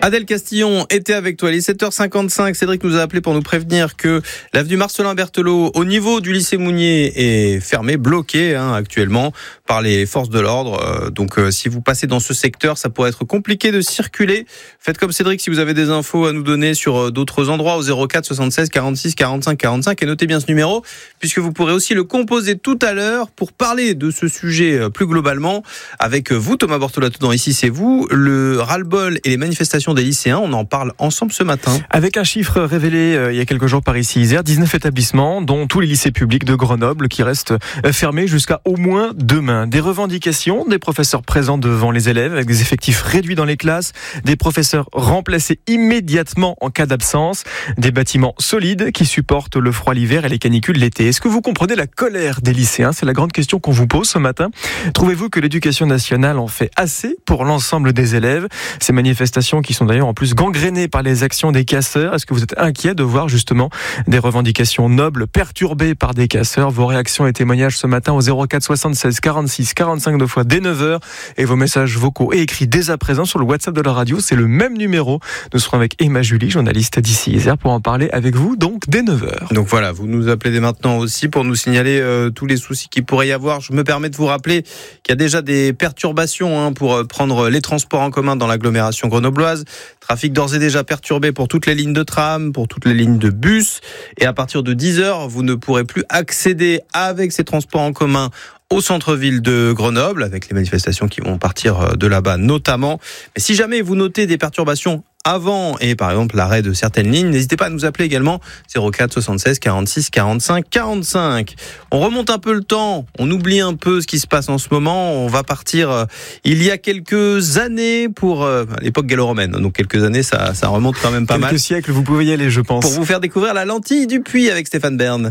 Adèle Castillon était avec toi. Il est 7h55. Cédric nous a appelé pour nous prévenir que l'avenue Marcelin Berthelot, au niveau du lycée Mounier, est fermée, bloquée actuellement par les forces de l'ordre. Donc si vous passez dans ce secteur, ça pourrait être compliqué de circuler. Faites comme Cédric si vous avez des infos à nous donner sur d'autres endroits au 04 76 46 45 45 et notez bien ce numéro puisque vous pourrez aussi le composer tout à l'heure pour parler de ce sujet plus globalement avec vous, Thomas Bortolato dans Ici c'est vous, le ras-le-bol et les manifestations des lycéens. On en parle ensemble ce matin. Avec un chiffre révélé il y a quelques jours par Ici-Isère, 19 établissements, dont tous les lycées publics de Grenoble qui restent fermés jusqu'à au moins demain. Des revendications, des professeurs présents devant les élèves avec des effectifs réduits dans les classes, des professeurs remplacés immédiatement en cas d'absence, des bâtiments solides qui supportent le froid l'hiver et les canicules l'été. Est-ce que vous comprenez la colère des lycéens ? C'est la grande question qu'on vous pose ce matin. Trouvez-vous que l'éducation nationale en fait assez pour l'ensemble des élèves ? Ces manifestations qui sont d'ailleurs en plus gangrénées par les actions des casseurs. Est-ce que vous êtes inquiet de voir justement des revendications nobles perturbées par des casseurs ? Vos réactions et témoignages ce matin au 04 76 46 45 2 fois dès 9h et vos messages vocaux et écrits dès à présent sur le WhatsApp de la radio. C'est le même numéro. Nous serons avec Emma Julie, journaliste d'Ici-Isère, pour en parler avec vous donc dès 9h. Donc voilà, vous nous appelez dès maintenant aussi pour nous signaler tous les soucis qu'il pourrait y avoir. Je me permets de vous rappeler qu'il y a déjà des perturbations pour prendre les transports en commun dans l'agglomération grenobloise. Trafic d'ores et déjà perturbé pour toutes les lignes de tram, pour toutes les lignes de bus. Et à partir de 10h, vous ne pourrez plus accéder avec ces transports en commun au centre-ville de Grenoble, avec les manifestations qui vont partir de là-bas notamment. Mais si jamais vous notez des perturbations avant et par exemple l'arrêt de certaines lignes, n'hésitez pas à nous appeler également 04 76 46 45 45. On remonte un peu le temps, on oublie un peu ce qui se passe en ce moment, on va partir il y a quelques années pour l'époque gallo-romaine. Donc quelques années, ça remonte quand même pas mal. Quelques siècles, vous pouvez y aller je pense. Pour vous faire découvrir la lentille du puits avec Stéphane Bern.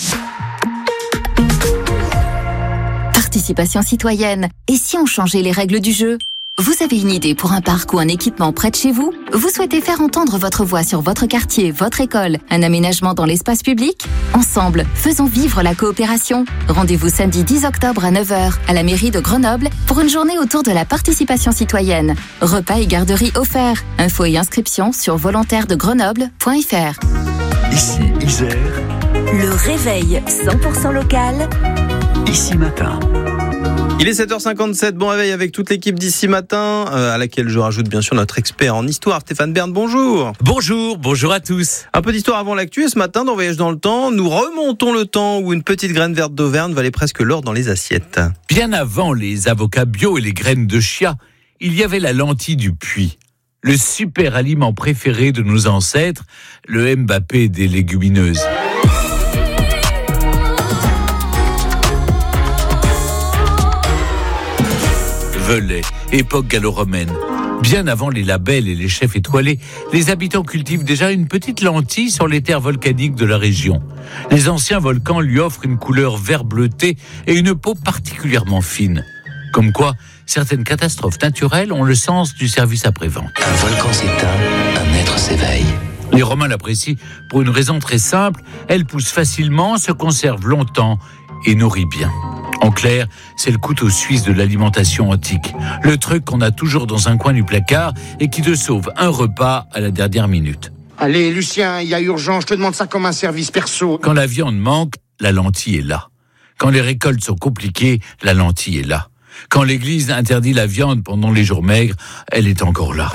Participation citoyenne. Et si on changeait les règles du jeu ? Vous avez une idée pour un parc ou un équipement près de chez vous ? Vous souhaitez faire entendre votre voix sur votre quartier, votre école, un aménagement dans l'espace public ? Ensemble, faisons vivre la coopération. Rendez-vous samedi 10 octobre à 9h à la mairie de Grenoble pour une journée autour de la participation citoyenne. Repas et garderie offerts. Infos et inscriptions sur volontaire-de-grenoble.fr. Ici Isère. Le réveil 100% local. Ici matin. Il est 7h57, bon réveil avec toute l'équipe d'Ici Matin, à laquelle je rajoute bien sûr notre expert en histoire, Stéphane Bern, bonjour. Bonjour à tous. Un peu d'histoire avant l'actu, et ce matin dans Voyage dans le temps, nous remontons le temps où une petite graine verte d'Auvergne valait presque l'or dans les assiettes. Bien avant les avocats bio et les graines de chia, il y avait la lentille du puits. Le super aliment préféré de nos ancêtres, le Mbappé des légumineuses. Velay, époque gallo-romaine. Bien avant les labels et les chefs étoilés, les habitants cultivent déjà une petite lentille sur les terres volcaniques de la région. Les anciens volcans lui offrent une couleur vert bleuté et une peau particulièrement fine. Comme quoi, certaines catastrophes naturelles ont le sens du service après-vente. Un volcan s'éteint, un être s'éveille. Les Romains l'apprécient pour une raison très simple, elle pousse facilement, se conserve longtemps et nourrit bien. En clair, c'est le couteau suisse de l'alimentation antique. Le truc qu'on a toujours dans un coin du placard et qui te sauve un repas à la dernière minute. Allez, Lucien, il y a urgence, je te demande ça comme un service perso. Quand la viande manque, la lentille est là. Quand les récoltes sont compliquées, la lentille est là. Quand l'église interdit la viande pendant les jours maigres, elle est encore là.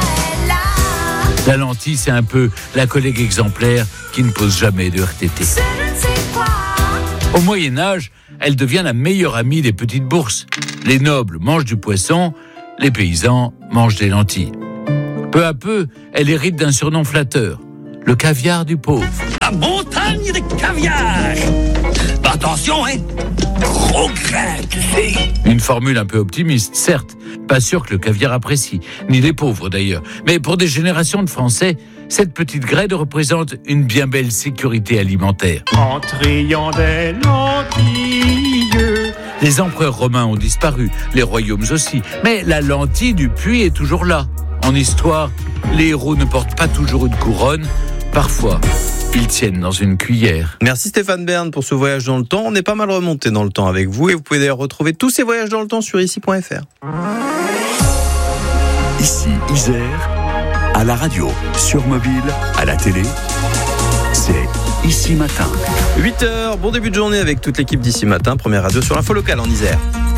La lentille, c'est un peu la collègue exemplaire qui ne pose jamais de RTT. Au Moyen-Âge, elle devient la meilleure amie des petites bourses. Les nobles mangent du poisson, les paysans mangent des lentilles. Peu à peu, elle hérite d'un surnom flatteur, le caviar du pauvre. La montagne de caviar. Attention, gros grain, tu sais. Une formule un peu optimiste, certes. Pas sûr que le caviar apprécie, ni les pauvres d'ailleurs. Mais pour des générations de Français, cette petite graine représente une bien belle sécurité alimentaire. En triant des lentilles. Les empereurs romains ont disparu, les royaumes aussi. Mais la lentille du puits est toujours là. En histoire, les héros ne portent pas toujours une couronne. Parfois, ils tiennent dans une cuillère. Merci Stéphane Bern pour ce voyage dans le temps. On est pas mal remonté dans le temps avec vous et vous pouvez d'ailleurs retrouver tous ces voyages dans le temps sur ici.fr. Ici Isère. À la radio, sur mobile, à la télé, c'est Ici Matin. 8h, bon début de journée avec toute l'équipe d'Ici Matin, première radio sur l'info locale en Isère.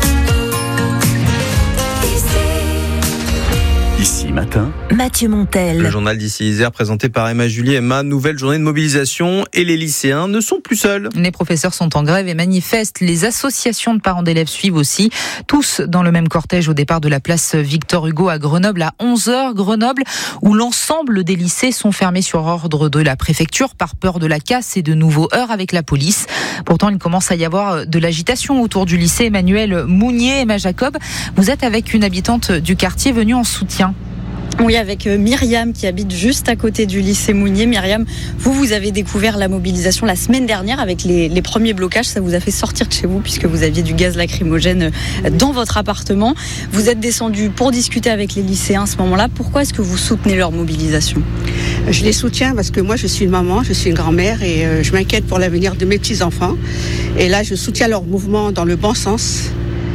Ici Matin, Mathieu Montel. Le journal d'Ici Isère présenté par Emma Julie. Emma, nouvelle journée de mobilisation et les lycéens ne sont plus seuls. Les professeurs sont en grève et manifestent. Les associations de parents d'élèves suivent aussi. Tous dans le même cortège au départ de la place Victor Hugo à Grenoble à 11h. Grenoble où l'ensemble des lycées sont fermés sur ordre de la préfecture par peur de la casse et de nouveaux heurts avec la police. Pourtant, il commence à y avoir de l'agitation autour du lycée Emmanuel Mounier. Emma Jacob, vous êtes avec une habitante du quartier venue en soutien. Oui, avec Myriam qui habite juste à côté du lycée Mounier. Myriam, vous avez découvert la mobilisation la semaine dernière avec les premiers blocages. Ça vous a fait sortir de chez vous puisque vous aviez du gaz lacrymogène dans votre appartement. Vous êtes descendu pour discuter avec les lycéens à ce moment-là. Pourquoi est-ce que vous soutenez leur mobilisation ? Je les soutiens parce que moi je suis une maman, je suis une grand-mère et je m'inquiète pour l'avenir de mes petits-enfants. Et là je soutiens leur mouvement dans le bon sens.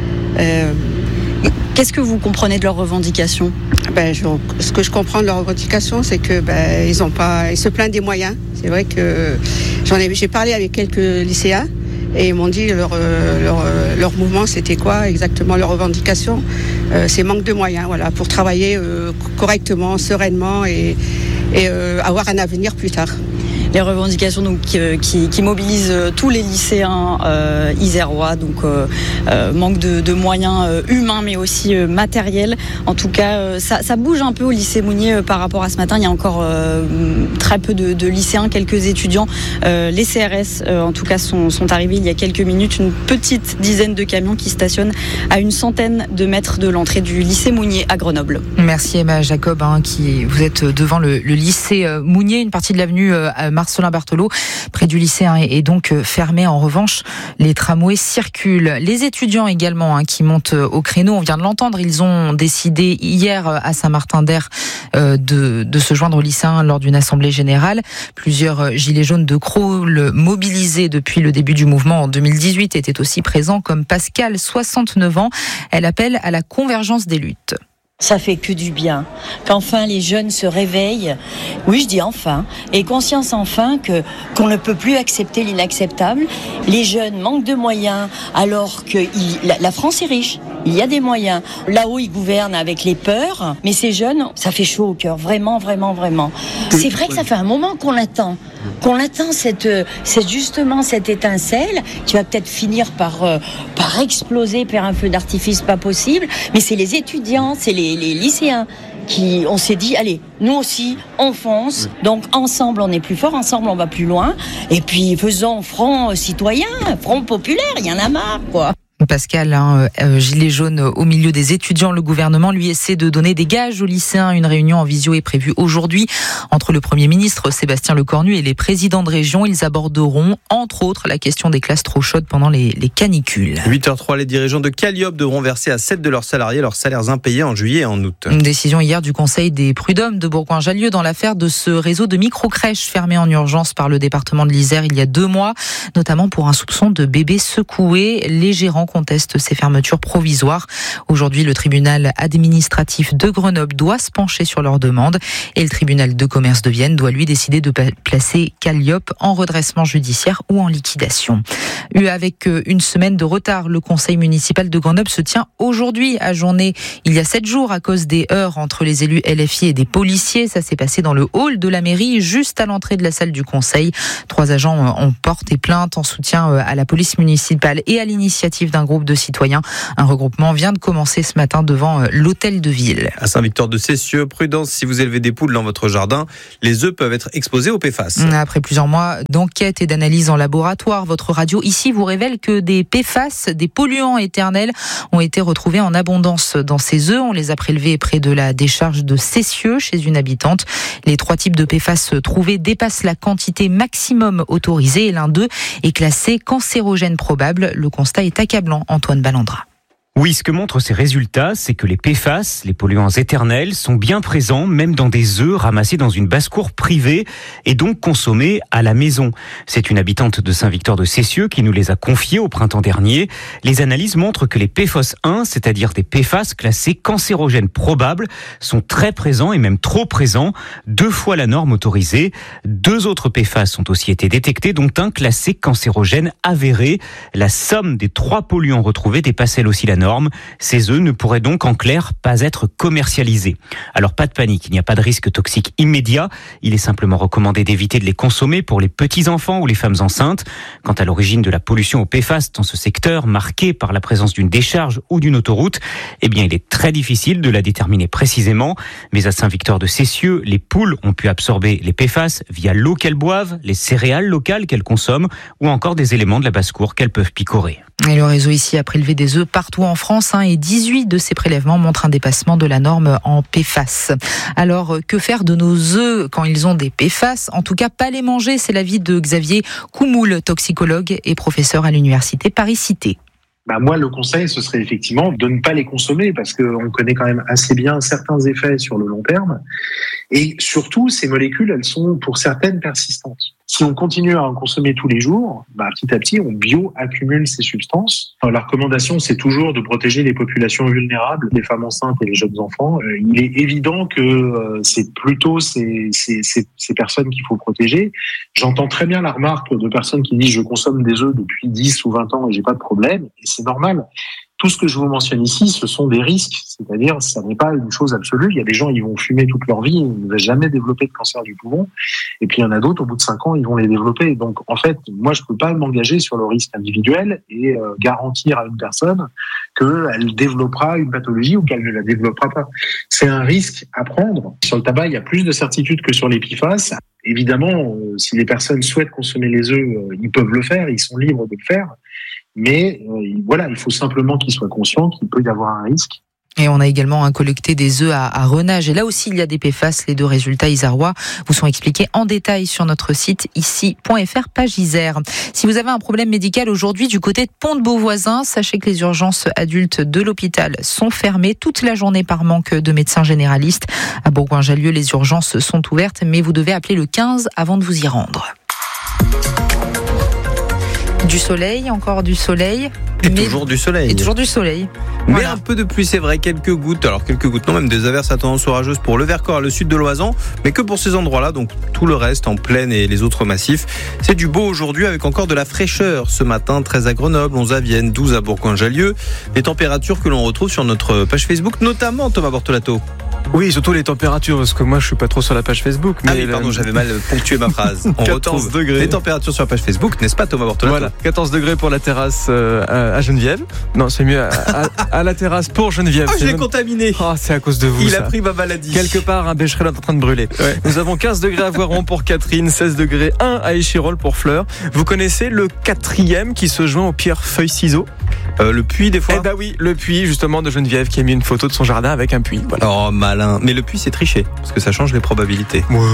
Qu'est-ce que vous comprenez de leurs revendications ? Ce que je comprends de leurs revendications, c'est que ils se plaignent des moyens. C'est vrai que j'ai parlé avec quelques lycéens et ils m'ont dit leur mouvement, c'était quoi exactement leurs revendications. C'est manque de moyens, voilà, pour travailler correctement, sereinement et avoir un avenir plus tard. Les revendications donc, qui mobilisent tous les lycéens isérois, donc manque de moyens humains mais aussi matériels. En tout cas, ça bouge un peu au lycée Mounier par rapport à ce matin. Il y a encore très peu de lycéens, quelques étudiants. Les CRS, en tout cas, sont arrivés il y a quelques minutes. Une petite dizaine de camions qui stationnent à une centaine de mètres de l'entrée du lycée Mounier à Grenoble. Merci Emma Jacob, vous êtes devant le lycée Mounier. Une partie de l'avenue Marcelin Berthelot, près du lycée, est donc fermée. En revanche, les tramways circulent. Les étudiants également qui montent au créneau, on vient de l'entendre, ils ont décidé hier à Saint-Martin-d'Air de se joindre aux lycéens lors d'une assemblée générale. Plusieurs gilets jaunes de Crolles mobilisés depuis le début du mouvement en 2018 étaient aussi présents, comme Pascal, 69 ans. Elle appelle à la convergence des luttes. Ça fait que du bien, qu'enfin les jeunes se réveillent, oui je dis enfin, et conscience enfin qu'on ne peut plus accepter l'inacceptable. Les jeunes manquent de moyens alors que la France est riche, il y a des moyens. Là-haut ils gouvernent avec les peurs, mais ces jeunes, ça fait chaud au cœur, vraiment, vraiment, vraiment. C'est vrai que ça fait un moment qu'on attend justement cette étincelle qui va peut-être finir par exploser par un feu d'artifice pas possible, mais c'est les étudiants, c'est les lycéens qui, on s'est dit, allez, nous aussi, on fonce, donc ensemble on est plus fort, ensemble on va plus loin, et puis faisons front citoyen, front populaire, il y en a marre, quoi. Pascal, gilet jaune au milieu des étudiants. Le gouvernement, lui, essaie de donner des gages aux lycéens. Une réunion en visio est prévue aujourd'hui entre le Premier ministre Sébastien Lecornu et les présidents de région. Ils aborderont, entre autres, la question des classes trop chaudes pendant les canicules. 8h03, les dirigeants de Calliope devront verser à 7 de leurs salariés leurs salaires impayés en juillet et en août. Une décision hier du Conseil des prud'hommes de Bourgoin-Jallieu dans l'affaire de ce réseau de micro-crèches fermé en urgence par le département de l'Isère il y a 2 mois, notamment pour un soupçon de bébés secoués. Les gérants contestent ces fermetures provisoires. Aujourd'hui, le tribunal administratif de Grenoble doit se pencher sur leur demande et le tribunal de commerce de Vienne doit lui décider de placer Calliope en redressement judiciaire ou en liquidation. Avec une semaine de retard, le conseil municipal de Grenoble se tient aujourd'hui à journée il y a 7 jours à cause des heurts entre les élus LFI et des policiers. Ça s'est passé dans le hall de la mairie, juste à l'entrée de la salle du conseil. 3 agents ont porté plainte en soutien à la police municipale et à l'initiative d'un groupe de citoyens. Un regroupement vient de commencer ce matin devant l'hôtel de ville. À Saint-Victor-de-Cessieux, prudence si vous élevez des poules dans votre jardin. Les œufs peuvent être exposés au PFAS. Après plusieurs mois d'enquête et d'analyse en laboratoire, votre radio ici vous révèle que des PFAS, des polluants éternels, ont été retrouvés en abondance dans ces œufs. On les a prélevés près de la décharge de Cessieux chez une habitante. Les 3 types de PFAS trouvés dépassent la quantité maximum autorisée et l'un d'eux est classé cancérogène probable. Le constat est accablant, Antoine Ballandra. Oui, ce que montrent ces résultats, c'est que les PFAS, les polluants éternels, sont bien présents même dans des œufs ramassés dans une basse-cour privée et donc consommés à la maison. C'est une habitante de Saint-Victor de Cessieux qui nous les a confiés au printemps dernier. Les analyses montrent que les PFOS 1, c'est-à-dire des PFAS classés cancérogènes probables, sont très présents et même trop présents, 2 fois la norme autorisée. 2 autres PFAS ont aussi été détectés, dont un classé cancérogène avéré. La somme des 3 polluants retrouvés dépasse elle aussi la norme. Ces œufs ne pourraient donc en clair pas être commercialisés. Alors pas de panique, il n'y a pas de risque toxique immédiat. Il est simplement recommandé d'éviter de les consommer pour les petits-enfants ou les femmes enceintes. Quant à l'origine de la pollution au PFAS dans ce secteur, marqué par la présence d'une décharge ou d'une autoroute, eh bien il est très difficile de la déterminer précisément. Mais à Saint-Victor de Cessieux, les poules ont pu absorber les PFAS via l'eau qu'elles boivent, les céréales locales qu'elles consomment ou encore des éléments de la basse-cour qu'elles peuvent picorer. Et le réseau ici a prélevé des œufs partout en France et 18 de ces prélèvements montrent un dépassement de la norme en PFAS. Alors, que faire de nos œufs quand ils ont des PFAS ? En tout cas, pas les manger, c'est l'avis de Xavier Coumoul, toxicologue et professeur à l'université Paris-Cité. Moi, le conseil, ce serait effectivement de ne pas les consommer parce qu'on connaît quand même assez bien certains effets sur le long terme. Et surtout, ces molécules, elles sont pour certaines persistantes. Si on continue à en consommer tous les jours, petit à petit, on bioaccumule ces substances. La recommandation, c'est toujours de protéger les populations vulnérables, les femmes enceintes et les jeunes enfants. Il est évident que c'est plutôt ces personnes qu'il faut protéger. J'entends très bien la remarque de personnes qui disent « je consomme des œufs depuis 10 ou 20 ans et j'ai pas de problème ». Et c'est normal. Tout ce que je vous mentionne ici, ce sont des risques. C'est-à-dire, ça n'est pas une chose absolue. Il y a des gens, ils vont fumer toute leur vie, ils ne vont jamais développer de cancer du poumon. Et puis, il y en a d'autres, au bout de 5 ans, ils vont les développer. Donc, en fait, moi, je peux pas m'engager sur le risque individuel et garantir à une personne qu'elle développera une pathologie ou qu'elle ne la développera pas. C'est un risque à prendre. Sur le tabac, il y a plus de certitude que sur les PFAS. Évidemment, si les personnes souhaitent consommer les œufs, ils peuvent le faire, ils sont libres de le faire. Mais il faut simplement qu'ils soient conscients qu'il peut y avoir un risque. Et on a également collecté des œufs à Renage. Et là aussi, il y a des PFAS. Les 2 résultats isérois vous sont expliqués en détail sur notre site ici.fr, page Isère. Si vous avez un problème médical aujourd'hui du côté de Pont-de-Beauvoisin, sachez que les urgences adultes de l'hôpital sont fermées toute la journée par manque de médecins généralistes. À Bourgoin-Jallieu, les urgences sont ouvertes, mais vous devez appeler le 15 avant de vous y rendre. Du soleil, encore du soleil. Toujours du soleil. Et toujours du soleil. Mais voilà. Un peu de pluie, c'est vrai, quelques gouttes. Alors quelques gouttes, non, même des averses à tendance orageuse pour le Vercors, le sud de l'Oisans. Mais que pour ces endroits-là, donc tout le reste en plaine et les autres massifs. C'est du beau aujourd'hui avec encore de la fraîcheur. Ce matin, 13 à Grenoble, 11 à Vienne, 12 à Bourgoin-Jallieu. Les températures que l'on retrouve sur notre page Facebook, notamment Thomas Bortolato. Oui, surtout les températures, parce que moi je suis pas trop sur la page Facebook. Mais pardon, j'avais mal ponctué ma phrase. On 14 retrouve degrés. Les températures sur la page Facebook, n'est-ce pas Thomas Bortolato ? Voilà, 14 degrés pour la terrasse à Geneviève. Non, c'est mieux à la terrasse pour Geneviève. Je l'ai contaminé. C'est à cause de vous. Il a pris ma maladie. Quelque part, un Becherel est en train de brûler. Ouais. Nous avons 15 degrés à Voiron pour Catherine, 16 degrés 1 à Échirol pour Fleur. Vous connaissez le 4e qui se joint au pierre feuille ciseaux Le puits des fois. Oui, le puits justement de Geneviève qui a mis une photo de son jardin avec un puits. Voilà. Oh malin. Mais le puits c'est triché parce que ça change les probabilités. Ouais,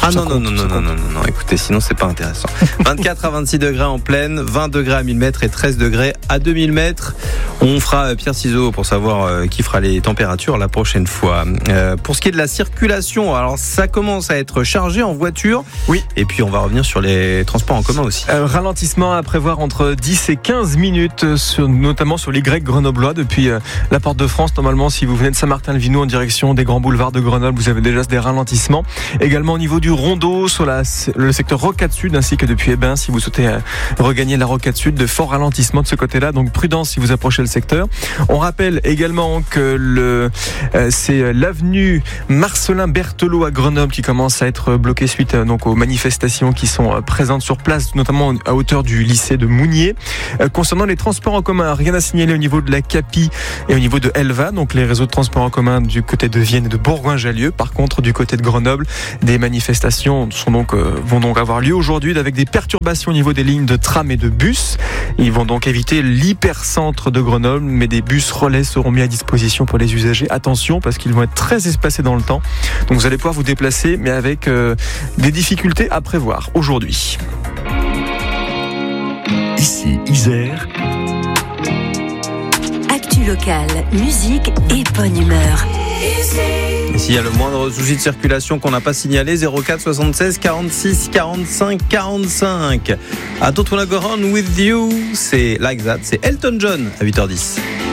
Non. Écoutez, sinon c'est pas intéressant. 24 à 26 degrés en plaine, 20 degrés à 1000 mètres et 13 degrés à 2000 mètres. On fera pierre-ciseaux pour savoir qui fera les températures la prochaine fois. Pour ce qui est de la circulation, alors ça commence à être chargé en voiture. Oui. Et puis on va revenir sur les transports en commun aussi. Ralentissement à prévoir entre 10 et 15 minutes, notamment sur l'Y grenoblois depuis la Porte de France. Normalement, si vous venez de Saint-Martin-le-Vinoux en direction des grands boulevards de Grenoble, vous avez déjà des ralentissements. Également au niveau du Rondeau, sur le secteur Rocade Sud, ainsi que depuis Hébin, si vous souhaitez regagner la Rocade Sud, de forts ralentissements de ce côté-là. Donc prudence si vous approchez le secteur. On rappelle également que c'est l'avenue Marcelin Berthelot à Grenoble qui commence à être bloquée suite donc aux manifestations qui sont présentes sur place, notamment à hauteur du lycée de Mounier. Concernant les transports en commun, rien à signaler au niveau de la Capi et au niveau de Elva, donc les réseaux de transports en commun du côté de Vienne et de Bourgoin-Jallieu. Par contre, du côté de Grenoble, des manifestations vont donc avoir lieu aujourd'hui avec des perturbations au niveau des lignes de tram et de bus. Ils vont donc éviter l'hypercentre de Grenoble, mais des bus relais seront mis à disposition pour les usagers. Attention, parce qu'ils vont être très espacés dans le temps. Donc vous allez pouvoir vous déplacer, mais avec des difficultés à prévoir aujourd'hui. Ici, Isère. Actu Actu locale, musique et bonne humeur. Et s'il y a le moindre souci de circulation qu'on n'a pas signalé, 04 76 46 45 45. I don't wanna go on with you. C'est like that. C'est Elton John à 8h10.